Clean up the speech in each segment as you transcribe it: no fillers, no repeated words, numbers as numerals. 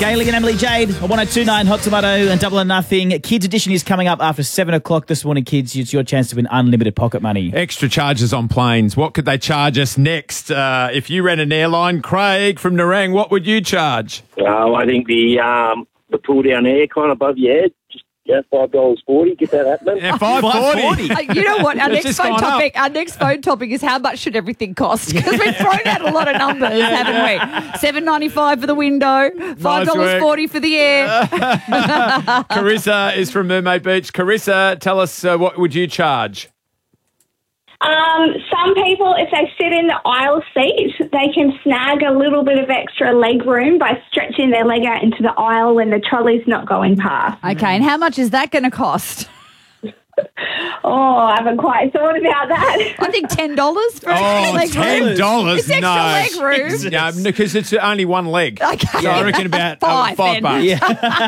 Gailey and Emily Jade on 102.9 Hot Tomato and Double or Nothing. Kids Edition is coming up after 7 o'clock this morning, kids. It's your chance to win unlimited pocket money. Extra charges on planes. What could they charge us next? If you ran an airline, Craig from Nerang, what would you charge? I think the pull down air kind of above your head. Just $5.40. Get that happening. Yeah, $5.40. You know what? Our It's next just phone gone topic. Our next phone topic is how much should everything cost? Because we've thrown out a lot of numbers, haven't we? $7.95 for the window, $5.40 for the air. Carissa is from Mermaid Beach. Carissa, tell us what would you charge? Some people, if they sit in the aisle seat, they can snag a little bit of extra leg room by stretching their leg out into the aisle when the trolley's not going past. Okay, and how much is that going to cost? I haven't quite thought about that. I think $10 for leg room. $10? It's extra leg room. Yeah, because it's only one leg. Okay. So I reckon about $5 $5. Yeah.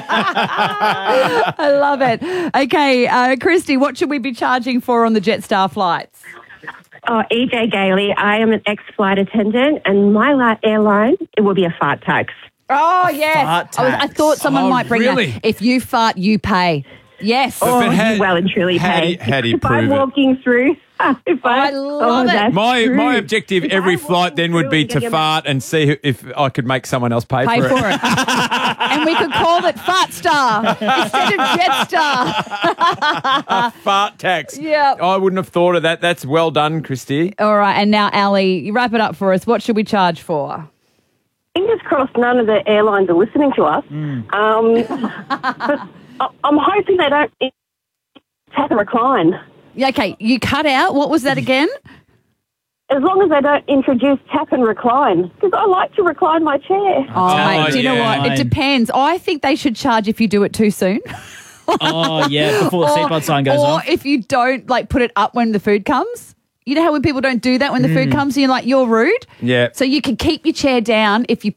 I love it. Okay, Christy, what should we be charging for on the Jetstar flights? EJ Gailey, I am an ex-flight attendant, and my airline, it will be a fart tax. Oh, yes. fart tax. I thought someone might bring really? that. If you fart, you pay. Yes. But You well and truly pay. How do you if I'm prove it? walking through... I love it. that's My true. objective If every I'm flight walking then would through be and to getting fart and see if I could make someone else pay Pay for for it. And we could call it Fartstar instead of Jetstar. fart tax. Yep. I wouldn't have thought of that. That's well done, Christy. All right, and now, Ali, you wrap it up for us. What should we charge for? Fingers crossed none of the airlines are listening to us. I'm hoping they don't tap and recline. Yeah, okay, you cut out. What was that again? As long as they don't introduce tap and recline, because I like to recline my chair. Oh, mate, do you know yeah. what? It depends. I think they should charge if you do it too soon. Oh, yeah, before the seatbelt sign goes or off. if you don't, put it up when the food comes. You know how when people don't do that when the food comes, and you're like, you're rude? Yeah. So you can keep your chair down if you